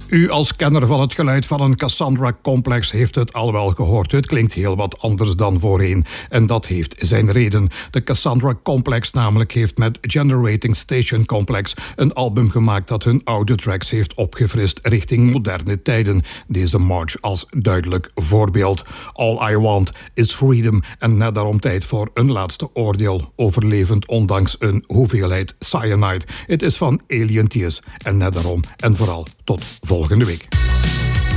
U als kenner van het geluid van een Cassandra-complex heeft het al wel gehoord. Het klinkt heel wat anders dan voorheen. En dat heeft zijn reden. De Cassandra-complex namelijk heeft met Generating Station Complex een album gemaakt dat hun oude tracks heeft opgefrist richting moderne tijden. Deze March als duidelijk voorbeeld. All I Want is Freedom en net daarom tijd voor een laatste oordeel. Overlevend ondanks een hoeveelheid cyanide. Het is van Alien Tears en net daarom en vooral tot volgende week.